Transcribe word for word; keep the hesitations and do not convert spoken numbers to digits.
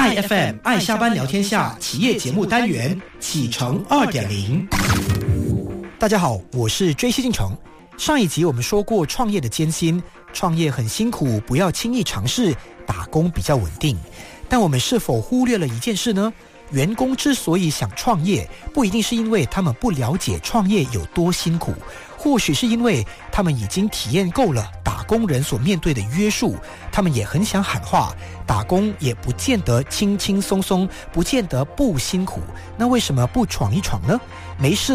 爱 F M 爱下班聊天下企业节目单元启程 二点零。 大家好，我是追西进程。上一集我们说过创业的艰辛，创业很辛苦，不要轻易尝试，打工比较稳定。但我们是否忽略了一件事呢？员工之所以想创业，不一定是因为他们不了解创业有多辛苦，或许是因为他们已经体验够了打工人所面对的约束，他们也很想喊话，打工也不见得轻轻松松，不见得不辛苦，那为什么不闯一闯呢？没事